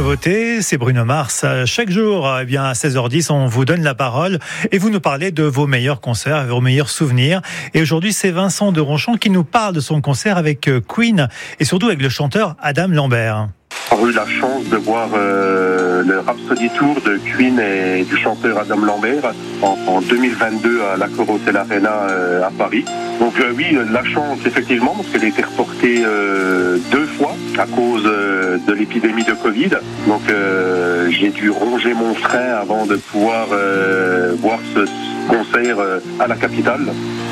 nouveautés, c'est Bruno Mars. Chaque jour, à 16h10, on vous donne la parole et vous nous parlez de vos meilleurs concerts, vos meilleurs souvenirs. Et aujourd'hui, c'est Vincent de Ronchamp qui nous parle de son concert avec Queen et surtout avec le chanteur Adam Lambert. J'ai eu la chance de voir le Rhapsody Tour de Queen et du chanteur Adam Lambert en 2022 à l'Accor Hotel Arena à Paris. Donc oui, la chance effectivement, parce qu'elle a été reportée 2 fois à cause de l'épidémie de Covid. Donc j'ai dû ronger mon frein avant de pouvoir voir ce concert à la capitale.